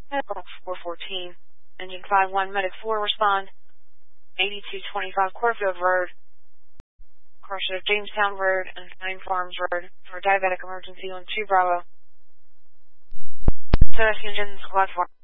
Medical 414. Engine 51, Medic 4, respond. 8225 Corfield Road. Crash at Jamestown Road and Pine Farms Road for diabetic emergency on 2 Bravo. So, engine squad 4.